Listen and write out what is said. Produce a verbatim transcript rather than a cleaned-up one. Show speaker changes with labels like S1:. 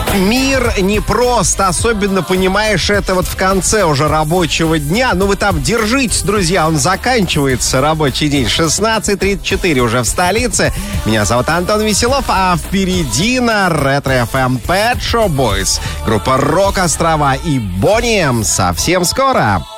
S1: Мир непрост, особенно понимаешь это вот в конце уже рабочего дня. Ну вы там держитесь, друзья, он заканчивается, рабочий день. шестнадцать тридцать четыре уже в столице. Меня зовут Антон Веселов, а впереди на Ретро эф эм Pet Shop Boys, группа Рок Острова и Boney M. Совсем скоро.